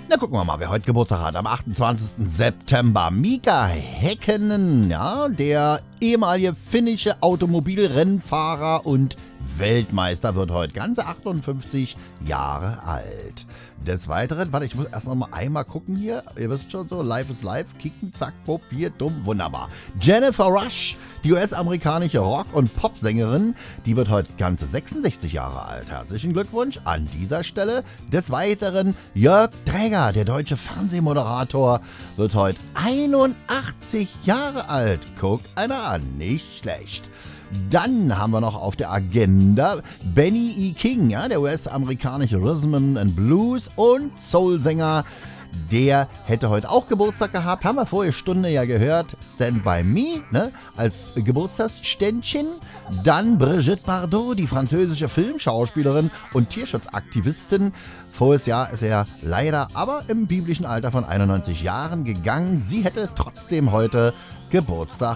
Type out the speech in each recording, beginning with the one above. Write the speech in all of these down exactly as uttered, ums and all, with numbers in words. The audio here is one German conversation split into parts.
Na, gucken wir mal, wer heute Geburtstag hat. Am achtundzwanzigsten September. Mika Häkkinen, ja, der ehemalige finnische Automobilrennfahrer und Weltmeister, wird heute ganze achtundfünfzig Jahre alt. Des Weiteren, warte, ich muss erst noch mal einmal gucken hier. Ihr wisst schon so, Life is Life, kicken, zack, pop, hier, dumm, wunderbar. Jennifer Rush, die U S-amerikanische Rock- und Popsängerin, die wird heute ganze sechsundsechzig Jahre alt. Herzlichen Glückwunsch an dieser Stelle. Des Weiteren Jörg Dräger, der deutsche Fernsehmoderator, wird heute einundachtzig Jahre alt. Guck einer an, nicht schlecht. Dann haben wir noch auf der Agenda Benny E. King, ja, der U S-amerikanische Rhythm and Blues und Soulsänger. Der hätte heute auch Geburtstag gehabt. Haben wir vorige Stunde ja gehört. Stand By Me, ne, als Geburtstagsständchen. Dann Brigitte Bardot, die französische Filmschauspielerin und Tierschutzaktivistin. Voriges Jahr ist er leider aber im biblischen Alter von einundneunzig Jahren gegangen. Sie hätte trotzdem heute Geburtstag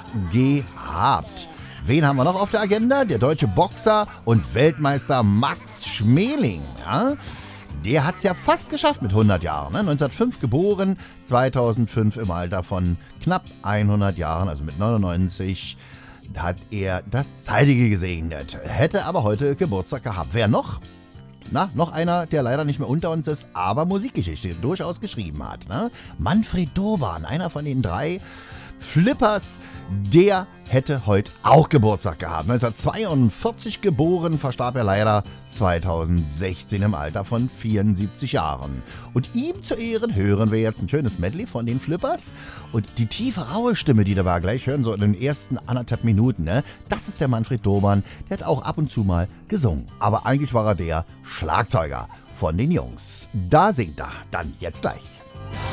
gehabt. Wen haben wir noch auf der Agenda? Der deutsche Boxer und Weltmeister Max Schmeling. Ja? Der hat es ja fast geschafft mit hundert Jahren. Ne? neunzehnhundertfünf geboren, zweitausendfünf im Alter von knapp hundert Jahren, also mit neunundneunzig, hat er das Zeitige gesegnet. Hätte aber heute Geburtstag gehabt. Wer noch? Na, noch einer, der leider nicht mehr unter uns ist, aber Musikgeschichte durchaus geschrieben hat. Ne? Manfred Doban, einer von den drei Flippers, der hätte heute auch Geburtstag gehabt. neunzehnhundertzweiundvierzig geboren, verstarb er leider zweitausendsechzehn im Alter von vierundsiebzig Jahren. Und ihm zu Ehren hören wir jetzt ein schönes Medley von den Flippers. Und die tiefe, raue Stimme, die da war, gleich hören so in den ersten anderthalb Minuten, ne? Das ist der Manfred Doban, der hat auch ab und zu mal gesungen. Aber eigentlich war er der Schlagzeuger von den Jungs. Da singt er dann jetzt gleich.